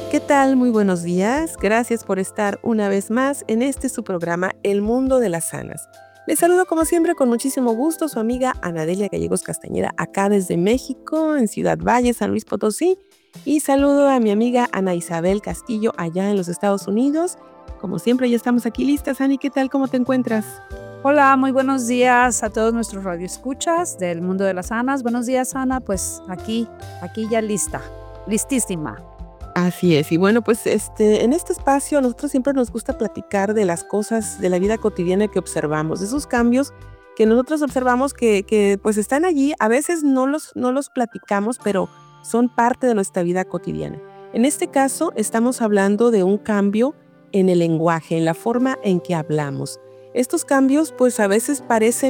¿Qué tal? Muy buenos días. Gracias por estar una vez más en su programa El Mundo de las Sanas. Les saludo como siempre con muchísimo gusto su amiga Anadelia Gallegos Castañeda, acá desde México, en Ciudad Valle, San Luis Potosí. Y saludo a mi amiga Ana Isabel Castillo allá en los Estados Unidos. Como siempre ya estamos aquí listas. Ani, ¿qué tal? ¿Cómo te encuentras? Hola, muy buenos días a todos nuestros radioescuchas del Mundo de las Sanas. Buenos días, Ana. Pues aquí ya listísima. Así es, y bueno, pues en este espacio a nosotros siempre nos gusta platicar de las cosas de la vida cotidiana que observamos, de esos cambios que nosotros observamos que pues están allí, a veces no los platicamos, pero son parte de nuestra vida cotidiana. En este caso estamos hablando de un cambio en el lenguaje, en la forma en que hablamos. Estos cambios pues a veces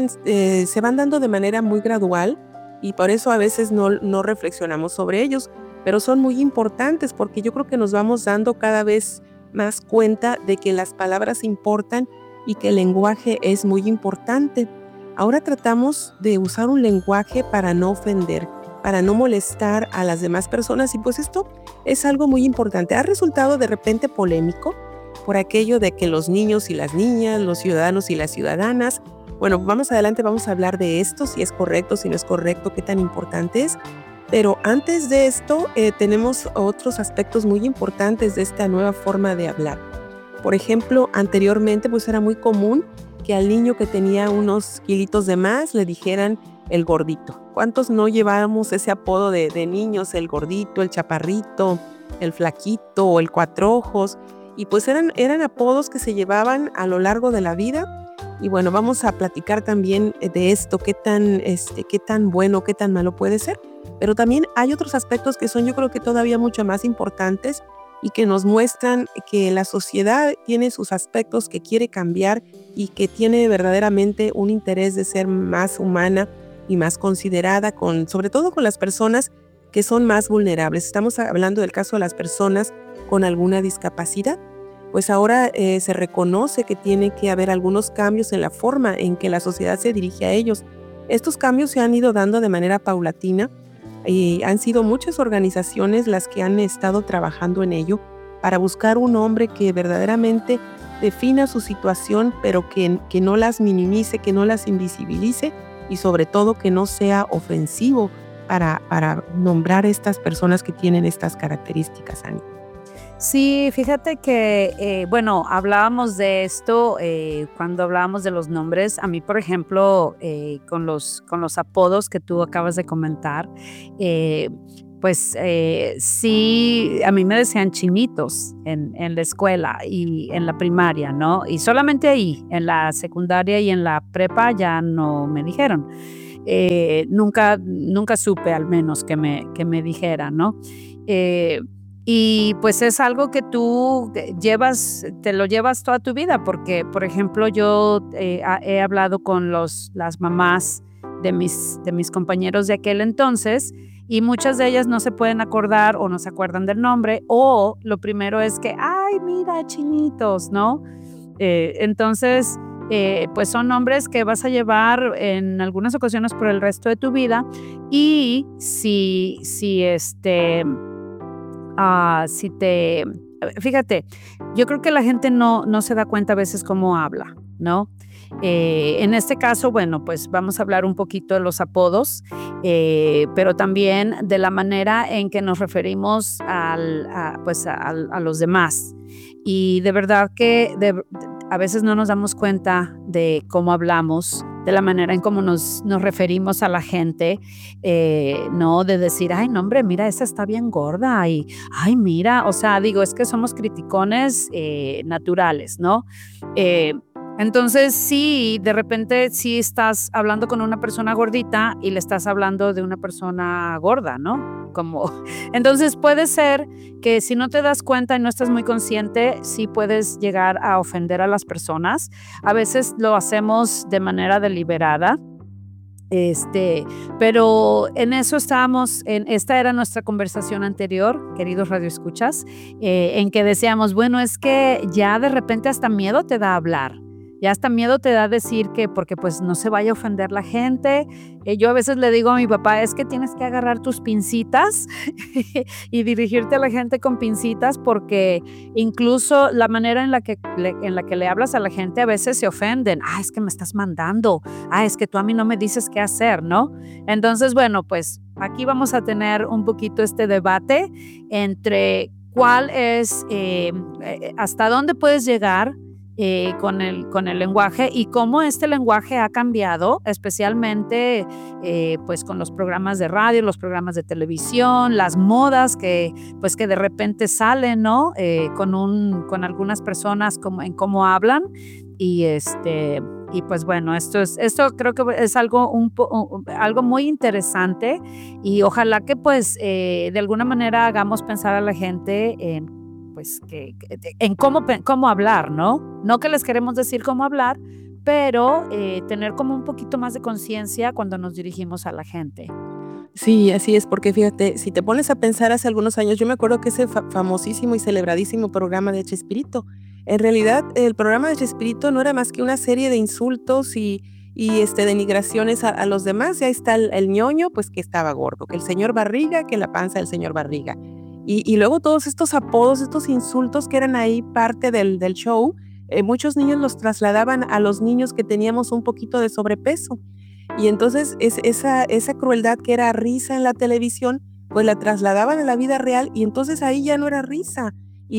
se van dando de manera muy gradual y por eso a veces no reflexionamos sobre ellos, pero son muy importantes porque yo creo que nos vamos dando cada vez más cuenta de que las palabras importan y que el lenguaje es muy importante. Ahora tratamos de usar un lenguaje para no ofender, para no molestar a las demás personas, y pues esto es algo muy importante. Ha resultado de repente polémico por aquello de que los niños y las niñas, los ciudadanos y las ciudadanas, bueno, vamos adelante, vamos a hablar de esto, si es correcto, si no es correcto, qué tan importante es. Pero antes de esto, tenemos otros aspectos muy importantes de esta nueva forma de hablar. Por ejemplo, anteriormente pues era muy común que al niño que tenía unos kilitos de más le dijeran el gordito. ¿Cuántos no llevábamos ese apodo de niños? El gordito, el chaparrito, el flaquito o el cuatro ojos. Y pues eran apodos que se llevaban a lo largo de la vida. Y bueno, vamos a platicar también de esto, qué tan bueno, qué tan malo puede ser. Pero también hay otros aspectos que son, yo creo que todavía mucho más importantes y que nos muestran que la sociedad tiene sus aspectos que quiere cambiar y que tiene verdaderamente un interés de ser más humana y más considerada, sobre todo con las personas que son más vulnerables. Estamos hablando del caso de las personas con alguna discapacidad. Pues ahora se reconoce que tiene que haber algunos cambios en la forma en que la sociedad se dirige a ellos. Estos cambios se han ido dando de manera paulatina y han sido muchas organizaciones las que han estado trabajando en ello para buscar un nombre que verdaderamente defina su situación, pero que no las minimice, que no las invisibilice y sobre todo que no sea ofensivo para nombrar a estas personas que tienen estas características, Ani. Sí, fíjate que, hablábamos de esto cuando hablábamos de los nombres. A mí, por ejemplo, con los apodos que tú acabas de comentar, sí, a mí me decían chinitos en la escuela y en la primaria, ¿no? Y solamente ahí, en la secundaria y en la prepa ya no me dijeron. Nunca supe al menos que me dijera, ¿no? Y pues es algo que tú te lo llevas toda tu vida, porque, por ejemplo, yo he hablado con las mamás de mis compañeros de aquel entonces, y muchas de ellas no se pueden acordar o no se acuerdan del nombre, o lo primero es que, ay, mira, chinitos, ¿no? Entonces, pues son nombres que vas a llevar en algunas ocasiones por el resto de tu vida, y fíjate, yo creo que la gente no se da cuenta a veces cómo habla, ¿no? En este caso, bueno, pues vamos a hablar un poquito de los apodos, pero también de la manera en que nos referimos a los demás. Y de verdad que a veces no nos damos cuenta de cómo hablamos, de la manera en cómo nos referimos a la gente, ¿no? De decir, ay, no, hombre, mira, esa está bien gorda, y, ay, mira, o sea, digo, es que somos criticones naturales, ¿no? Entonces, sí, de repente sí estás hablando con una persona gordita y le estás hablando de una persona gorda, ¿no? Entonces puede ser que si no te das cuenta y no estás muy consciente, sí puedes llegar a ofender a las personas. A veces lo hacemos de manera deliberada. Pero en eso estábamos, esta era nuestra conversación anterior, queridos radioescuchas, en que decíamos, bueno, es que ya de repente hasta miedo te da hablar, Ya hasta miedo te da decir que porque pues no se vaya a ofender la gente. Yo a veces le digo a mi papá, es que tienes que agarrar tus pincitas y dirigirte a la gente con pincitas porque incluso la manera en la que le hablas a la gente a veces se ofenden. Ah, es que me estás mandando. Ah, es que tú a mí no me dices qué hacer, ¿no? Entonces, bueno, pues aquí vamos a tener un poquito este debate entre cuál es, hasta dónde puedes llegar con el lenguaje y cómo este lenguaje ha cambiado, especialmente pues con los programas de radio, los programas de televisión, las modas pues que de repente salen, ¿no? Con algunas personas en cómo hablan y y pues bueno, esto creo que es algo, algo muy interesante y ojalá que pues de alguna manera hagamos pensar a la gente en pues en cómo hablar, ¿no? No que les queremos decir cómo hablar, pero tener como un poquito más de conciencia cuando nos dirigimos a la gente. Sí, así es, porque fíjate, si te pones a pensar hace algunos años, yo me acuerdo que ese famosísimo y celebradísimo programa de Chespirito, en realidad el programa de Chespirito no era más que una serie de insultos y denigraciones a los demás. Ya está el ñoño, pues que estaba gordo, que el señor Barriga, que la panza del señor Barriga. Y luego todos estos apodos, estos insultos que eran ahí parte del show, muchos niños los trasladaban a los niños que teníamos un poquito de sobrepeso. Y entonces esa crueldad que era risa en la televisión, pues la trasladaban a la vida real y entonces ahí ya no era risa.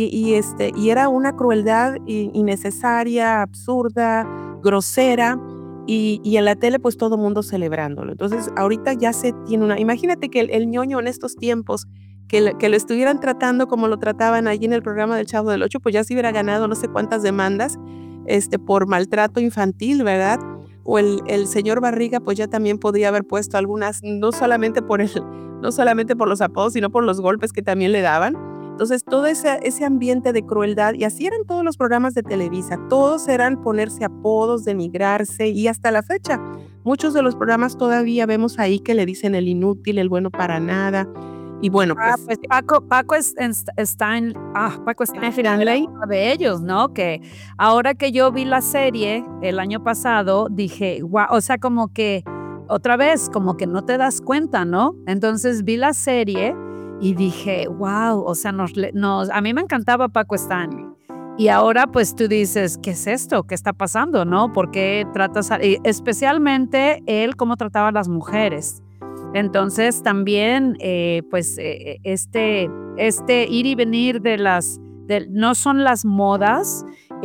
Y era una crueldad innecesaria, absurda, grosera, y en la tele pues todo mundo celebrándolo. Entonces ahorita ya se tiene imagínate que el ñoño en estos tiempos, que lo estuvieran tratando como lo trataban allí en el programa del Chavo del Ocho, pues ya se hubiera ganado no sé cuántas demandas, por maltrato infantil, ¿verdad? O el señor Barriga, pues ya también podría haber puesto algunas, no solamente por los apodos, sino por los golpes que también le daban. Entonces, todo ese ambiente de crueldad, y así eran todos los programas de Televisa, todos eran ponerse apodos, denigrarse, y hasta la fecha, muchos de los programas todavía vemos ahí que le dicen el inútil, el bueno para nada, y bueno, pues Pues Paco Stanley era uno de ellos, ¿no? Que ahora que yo vi la serie el año pasado, dije, guau, o sea, como que otra vez, como que no te das cuenta, ¿no? Entonces vi la serie y dije, wow, o sea, a mí me encantaba Paco Stanley. Y ahora pues tú dices, ¿qué es esto? ¿Qué está pasando? ¿No? ¿Por qué especialmente él, cómo trataba a las mujeres? Entonces también, pues, este ir y venir no son las modas,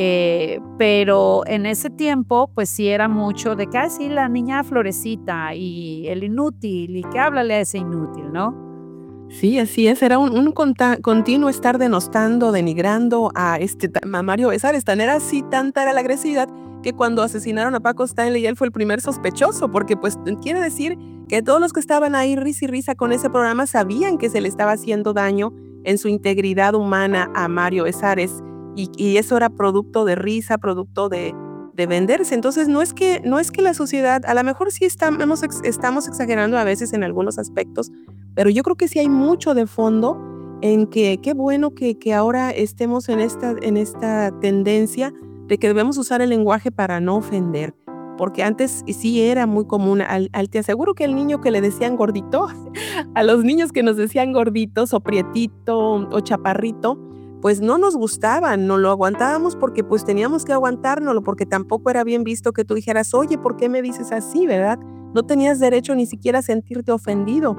pero en ese tiempo, pues sí era mucho de que, sí, la niña florecita y el inútil, y que háblale a ese inútil, ¿no? sí, así es, era un continuo estar denostando, denigrando a Mario Besares. Era así, tanta era la agresividad que cuando asesinaron a Paco Stanley, él fue el primer sospechoso, porque pues quiere decir que todos los que estaban ahí risa y risa con ese programa sabían que se le estaba haciendo daño en su integridad humana a Mario Besares, y eso era producto de risa, producto de venderse. Entonces no es que la sociedad, a lo mejor sí estamos exagerando a veces en algunos aspectos, pero yo creo que sí hay mucho de fondo en que qué bueno que ahora estemos en esta tendencia de que debemos usar el lenguaje para no ofender, porque antes sí era muy común. Te aseguro que el niño que le decían gordito, a los niños que nos decían gorditos o prietito o chaparrito, pues no nos gustaban, no lo aguantábamos porque pues teníamos que aguantárnoslo, porque tampoco era bien visto que tú dijeras, oye, ¿por qué me dices así, verdad? No tenías derecho ni siquiera a sentirte ofendido.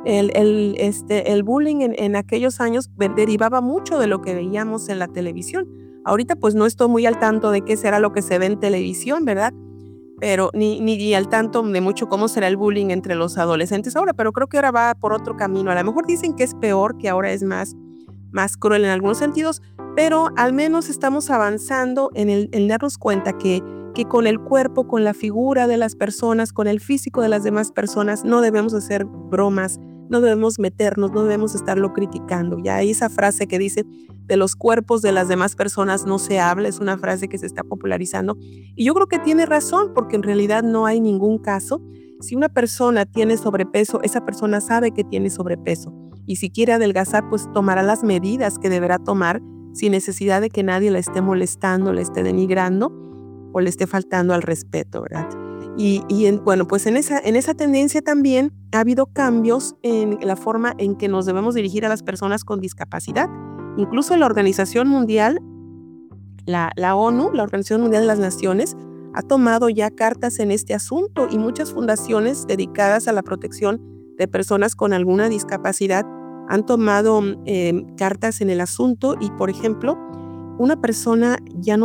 El bullying en aquellos años derivaba mucho de lo que veíamos en la televisión. Ahorita pues no estoy muy al tanto de qué será lo que se ve en televisión, ¿verdad? Pero ni al tanto de mucho cómo será el bullying entre los adolescentes ahora, pero creo que ahora va por otro camino. A lo mejor dicen que es peor, que ahora es más cruel en algunos sentidos, pero al menos estamos avanzando en darnos cuenta que con el cuerpo, con la figura de las personas, con el físico de las demás personas, no debemos hacer bromas, no debemos meternos, no debemos estarlo criticando. Ya hay esa frase que dice, de los cuerpos de las demás personas no se habla, es una frase que se está popularizando. Y yo creo que tiene razón, porque en realidad no hay ningún caso. Si una persona tiene sobrepeso, esa persona sabe que tiene sobrepeso. Y si quiere adelgazar, pues tomará las medidas que deberá tomar sin necesidad de que nadie la esté molestando, la esté denigrando. o le esté faltando al respeto, ¿verdad? Bueno, pues en esa tendencia también ha habido cambios en la forma en que nos debemos dirigir a las personas con discapacidad. Incluso la Organización Mundial, la ONU, la Organización Mundial de las Naciones, ha tomado ya cartas en este asunto y muchas fundaciones dedicadas a la protección de personas con alguna discapacidad han tomado cartas en el asunto y, por ejemplo, una persona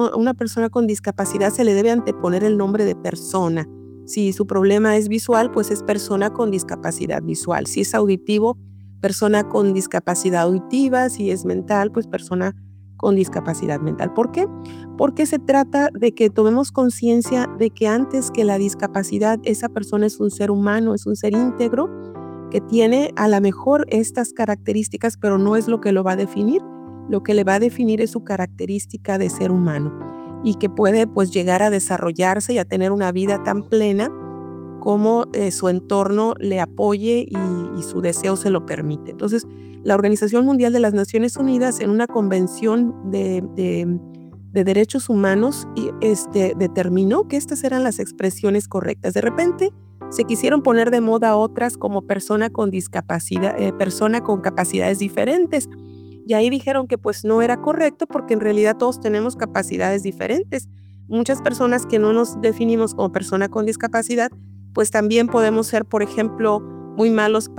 con discapacidad se le debe anteponer el nombre de persona. Si su problema es visual, pues es persona con discapacidad visual. Si es auditivo, persona con discapacidad auditiva. Si es mental, pues persona con discapacidad mental. ¿Por qué? Porque se trata de que tomemos conciencia de que antes que la discapacidad, esa persona es un ser humano, es un ser íntegro que tiene a lo mejor estas características, pero no es lo que lo va a definir. Lo que le va a definir es su característica de ser humano y que puede pues llegar a desarrollarse y a tener una vida tan plena como su entorno le apoye y su deseo se lo permite. Entonces, la Organización Mundial de las Naciones Unidas en una convención de derechos humanos determinó que estas eran las expresiones correctas. De repente se quisieron poner de moda otras como persona con discapacidad, persona con capacidades diferentes. Y ahí dijeron que pues no era correcto porque en realidad todos tenemos capacidades diferentes. Muchas personas que no nos definimos como persona con discapacidad, pues también podemos ser, por ejemplo, muy malos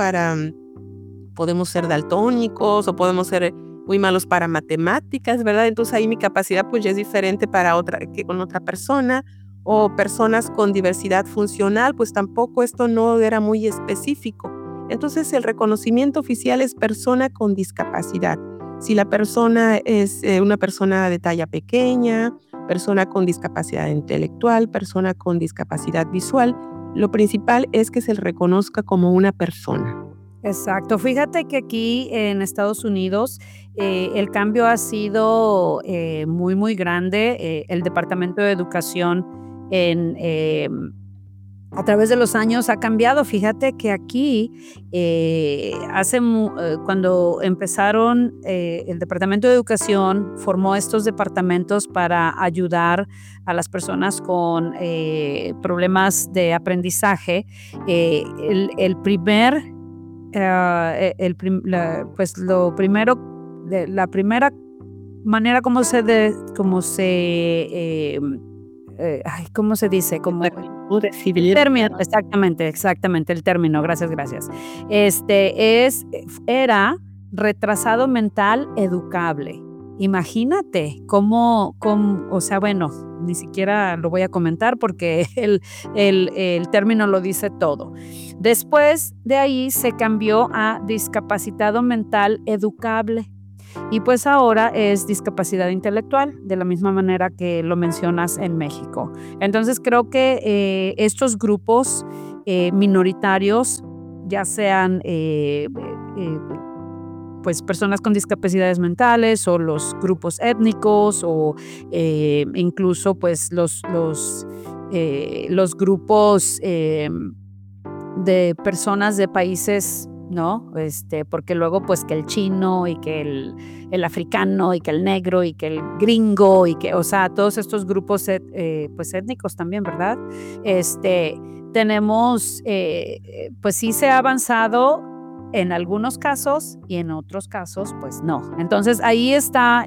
podemos ser daltónicos o podemos ser muy malos para matemáticas, ¿verdad? Entonces ahí mi capacidad pues ya es diferente que con otra persona, o personas con diversidad funcional, pues tampoco esto no era muy específico. Entonces el reconocimiento oficial es persona con discapacidad. Si la persona es una persona de talla pequeña, persona con discapacidad intelectual, persona con discapacidad visual, lo principal es que se le reconozca como una persona. Exacto. Fíjate que aquí en Estados Unidos el cambio ha sido muy, muy grande. El Departamento de Educación a través de los años ha cambiado. Fíjate que aquí cuando empezaron el Departamento de Educación formó estos departamentos para ayudar a las personas con problemas de aprendizaje. El primer pues lo primero, la primera manera como ¿cómo se dice? Como término, exactamente, el término, gracias. Era retrasado mental educable. Imagínate o sea, bueno, ni siquiera lo voy a comentar porque el término lo dice todo. Después de ahí se cambió a discapacitado mental educable. Y pues ahora es discapacidad intelectual, de la misma manera que lo mencionas en México. Entonces creo que estos grupos minoritarios, ya sean pues personas con discapacidades mentales o los grupos étnicos o incluso pues los grupos de personas de países, ¿no? Porque luego pues que el chino y que el africano y que el negro y que el gringo o sea, todos estos grupos pues étnicos también, ¿verdad? Tenemos, pues sí se ha avanzado en algunos casos y en otros casos pues no. Entonces ahí está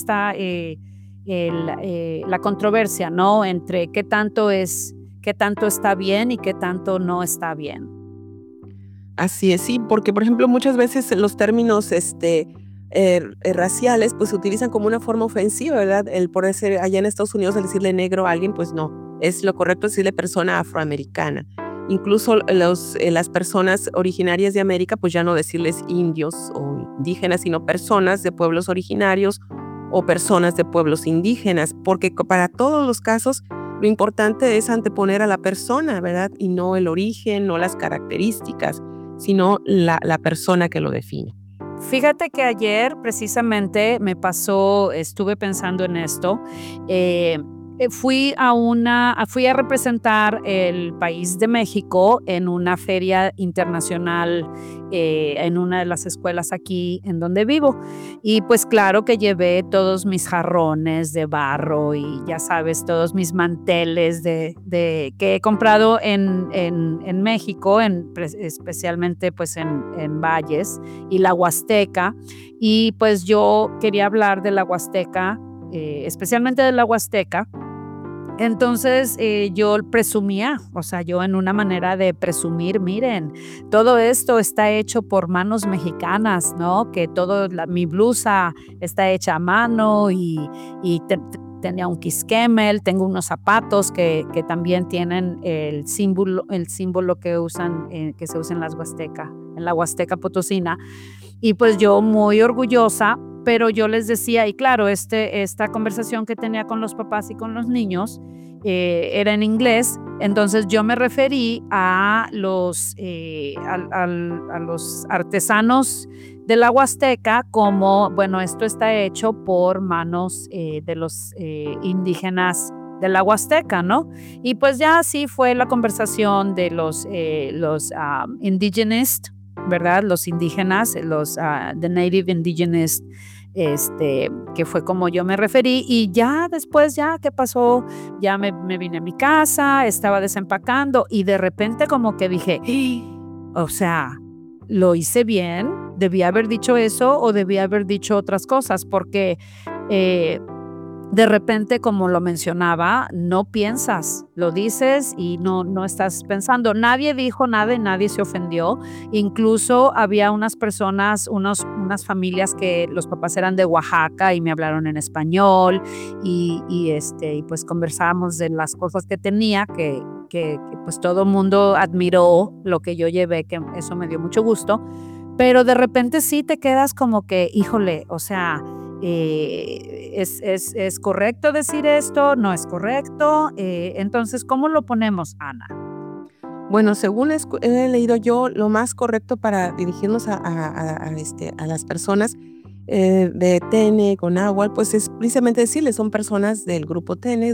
la controversia, ¿no? Entre qué tanto está bien y qué tanto no está bien. Así es, sí, porque por ejemplo muchas veces los términos raciales pues se utilizan como una forma ofensiva, ¿verdad? El por ser allá en Estados Unidos al decirle negro a alguien, pues no, es lo correcto decirle persona afroamericana. Incluso las personas originarias de América, pues ya no decirles indios o indígenas, sino personas de pueblos originarios o personas de pueblos indígenas, porque para todos los casos lo importante es anteponer a la persona, ¿verdad? Y no el origen, no las características, sino la persona que lo define. Fíjate que ayer precisamente estuve pensando en esto. Fui a representar el país de México en una feria internacional, en una de las escuelas aquí en donde vivo. Y pues claro que llevé todos mis jarrones de barro y ya sabes, todos mis manteles que he comprado en México, especialmente pues en Valles y la Huasteca. Y pues yo quería hablar de la Huasteca, especialmente de la Huasteca. Entonces yo presumía, o sea, yo en una manera de presumir, miren, todo esto está hecho por manos mexicanas, ¿no? Que mi blusa está hecha a mano tenía un quisquemel, tengo unos zapatos que también tienen el símbolo que se usa en la Huasteca Potosina. Y pues yo muy orgullosa, pero yo les decía, y claro, esta conversación que tenía con los papás y con los niños era en inglés, entonces yo me referí a los artesanos de la Huasteca como, bueno, esto está hecho por manos de los indígenas de la Huasteca, ¿no? Y pues ya así fue la conversación de los indigenous, ¿verdad? Los indígenas, the Native Indigenous, que fue como yo me referí. Y ya después, ¿qué pasó? Ya me vine a mi casa, estaba desempacando y de repente como que dije, o sea, ¿lo hice bien? ¿Debía haber dicho eso o debía haber dicho otras cosas? Porque de repente, como lo mencionaba, no piensas, lo dices y no estás pensando. Nadie dijo nada y nadie se ofendió. Incluso había unas personas, unas familias que los papás eran de Oaxaca y me hablaron en español y pues conversábamos de las cosas que tenía, que pues todo el mundo admiró lo que yo llevé, que eso me dio mucho gusto. Pero de repente sí te quedas como que, híjole, o sea, ¿es correcto decir esto? ¿No es correcto? Entonces, ¿cómo lo ponemos, Ana? Bueno, según he leído yo, lo más correcto para dirigirnos a las personas de Tene, con Náhuatl, pues es precisamente decirles, son personas del grupo Tene,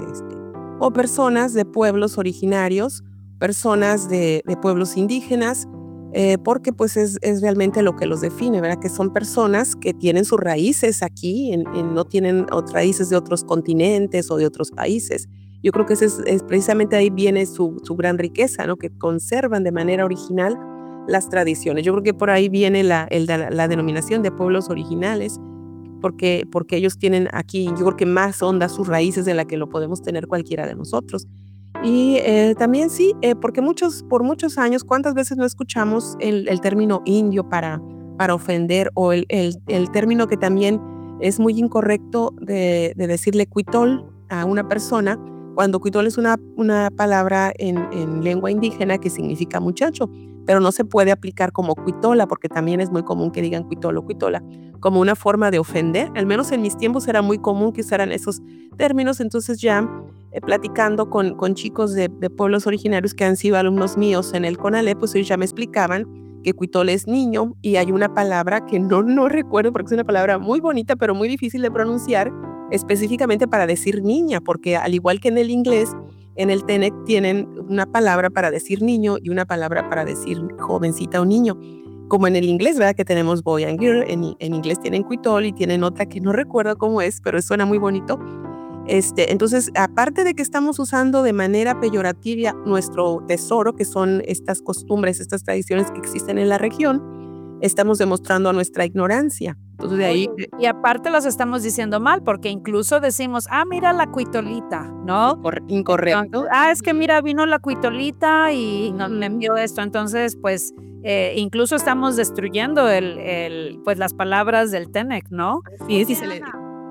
o personas de pueblos originarios, personas de pueblos indígenas, porque pues es realmente lo que los define, ¿verdad? Que son personas que tienen sus raíces aquí, no tienen raíces de otros continentes o de otros países. Yo creo que es precisamente ahí viene su gran riqueza, ¿no? Que conservan de manera original las tradiciones. Yo creo que por ahí viene la denominación de pueblos originales, porque ellos tienen aquí, yo creo que más honda sus raíces de la que lo podemos tener cualquiera de nosotros. Y también sí, porque por muchos años, ¿cuántas veces no escuchamos el término indio para ofender? O el término que también es muy incorrecto de decirle cuitol a una persona, cuando cuitol es una palabra en lengua indígena que significa muchacho, pero no se puede aplicar como cuitola, porque también es muy común que digan cuitol o cuitola, como una forma de ofender. Al menos en mis tiempos era muy común que usaran esos términos. Entonces ya platicando con chicos de pueblos originarios que han sido alumnos míos en el CONALEP, pues ellos ya me explicaban que cuitol es niño, y hay una palabra que no recuerdo porque es una palabra muy bonita pero muy difícil de pronunciar, específicamente para decir niña, porque al igual que en el inglés, en el TENEC tienen una palabra para decir niño y una palabra para decir jovencita o niño. Como en el inglés, ¿verdad? Que tenemos boy and girl, en inglés tienen cuitol y tienen otra que no recuerdo cómo es, pero suena muy bonito. Entonces, aparte de que estamos usando de manera peyorativa nuestro tesoro, que son estas costumbres, estas tradiciones que existen en la región, estamos demostrando nuestra ignorancia. Entonces, de ahí... Y aparte los estamos diciendo mal, porque incluso decimos, mira la cuitolita, ¿no? Incorrecto. Es que mira, vino la cuitolita y me envió esto. Entonces, pues, incluso estamos destruyendo pues las palabras del TENEC, ¿no? Sí, sí se le...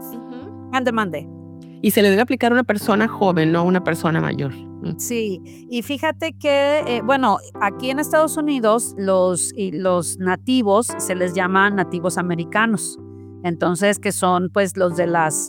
Mande. Y se le debe aplicar a una persona joven, no a una persona mayor. Sí, y fíjate que, bueno, aquí en Estados Unidos los nativos se les llama nativos americanos. Entonces, que son pues los de las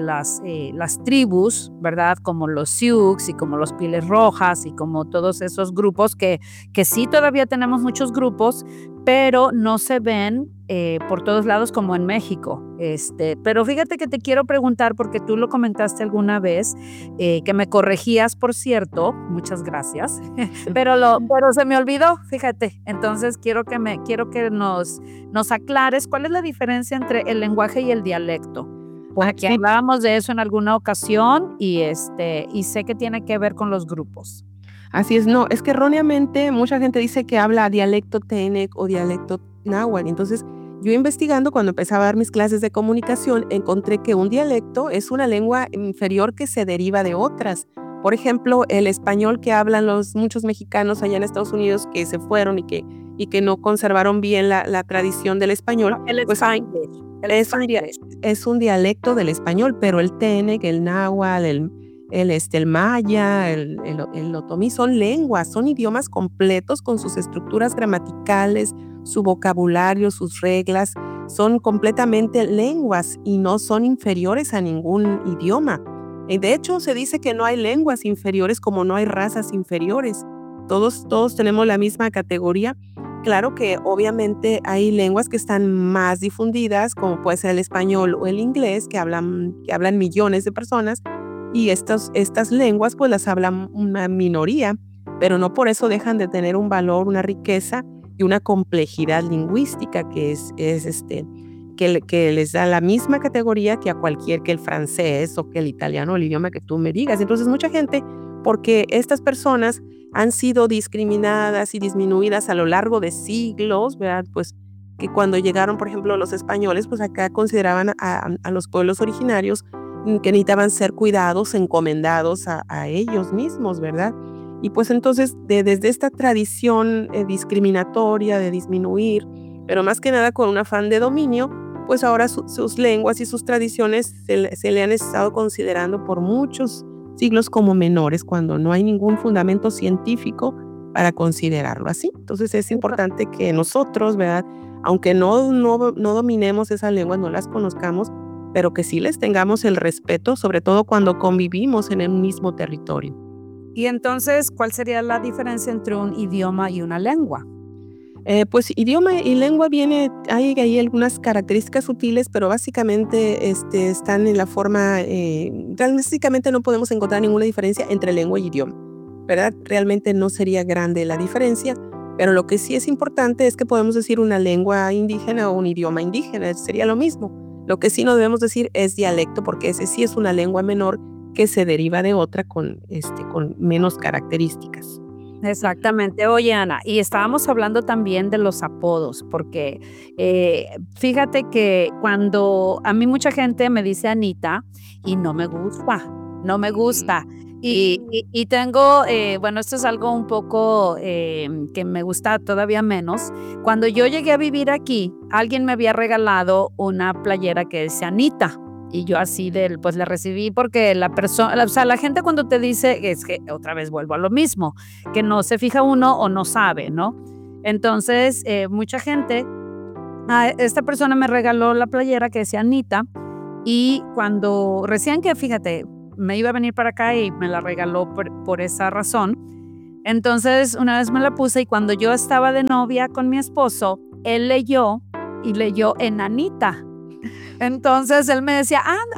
tribus, ¿verdad? Como los Sioux y como los Pieles Rojas y como todos esos grupos que sí todavía tenemos muchos grupos, pero no se ven por todos lados como en México. Pero fíjate que te quiero preguntar, porque tú lo comentaste alguna vez, que me corregías, por cierto, muchas gracias, pero se me olvidó, fíjate. Entonces quiero que nos aclares cuál es la diferencia entre el lenguaje y el dialecto, porque Sí, hablábamos de eso en alguna ocasión y sé que tiene que ver con los grupos. así es. No, es que erróneamente mucha gente dice que habla dialecto Tenec o dialecto náhuatl. Entonces, yo investigando, cuando empezaba a dar mis clases de comunicación, encontré que un dialecto es una lengua inferior que se deriva de otras. Por ejemplo, el español que hablan muchos mexicanos allá en Estados Unidos que se fueron y que no conservaron bien la tradición del español, El pues Spanglish, el es un, Spanglish. es un dialecto del español, pero el Tenec, el náhuatl, el maya, el otomí son lenguas, son idiomas completos con sus estructuras gramaticales, su vocabulario, sus reglas, son completamente lenguas y no son inferiores a ningún idioma. Y de hecho, se dice que no hay lenguas inferiores como no hay razas inferiores. Todos tenemos la misma categoría. Claro que obviamente hay lenguas que están más difundidas, como puede ser el español o el inglés, que hablan millones de personas, y estas lenguas pues las habla una minoría, pero no por eso dejan de tener un valor, una riqueza y una complejidad lingüística que les da la misma categoría que a que el francés o que el italiano, el idioma que tú me digas. Entonces mucha gente, porque estas personas han sido discriminadas y disminuidas a lo largo de siglos, ¿verdad? Pues que cuando llegaron, por ejemplo, los españoles, pues acá consideraban a los pueblos originarios que necesitaban ser cuidados, encomendados a ellos mismos, ¿verdad? Y pues entonces, desde esta tradición discriminatoria de disminuir, pero más que nada con un afán de dominio, pues ahora sus lenguas y sus tradiciones se le han estado considerando por muchos siglos como menores, cuando no hay ningún fundamento científico para considerarlo así. Entonces es importante que nosotros, ¿verdad? Aunque no dominemos esas lenguas, no las conozcamos, pero que sí les tengamos el respeto, sobre todo cuando convivimos en el mismo territorio. Y entonces, ¿cuál sería la diferencia entre un idioma y una lengua? Pues idioma y lengua hay ahí algunas características sutiles, pero básicamente están en la forma, básicamente no podemos encontrar ninguna diferencia entre lengua y idioma, ¿verdad? Realmente no sería grande la diferencia, pero lo que sí es importante es que podemos decir una lengua indígena o un idioma indígena, sería lo mismo. Lo que sí no debemos decir es dialecto, porque ese sí es una lengua menor que se deriva de otra con menos características. Exactamente. Oye, Ana, y estábamos hablando también de los apodos, porque fíjate que cuando a mí mucha gente me dice Anita y no me gusta, no me gusta. Y tengo, bueno, esto es algo un poco que me gusta todavía menos. Cuando yo llegué a vivir aquí, alguien me había regalado una playera que decía Anita. Y yo así pues la recibí porque la persona, o sea, la gente cuando te dice, es que otra vez vuelvo a lo mismo, que no se fija uno o no sabe, ¿no? Entonces, mucha gente, esta persona me regaló la playera que decía Anita y cuando recién que, fíjate, me iba a venir para acá y me la regaló por esa razón. Entonces, una vez me la puse y cuando yo estaba de novia con mi esposo, él leyó y leyó enanita. Entonces él me decía,